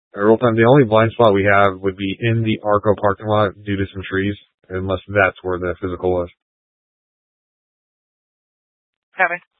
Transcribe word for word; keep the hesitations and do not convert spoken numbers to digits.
Uh, real time, the only blind spot we have would be in the Arco parking lot due to some trees, unless that's where the physical was. Kevin.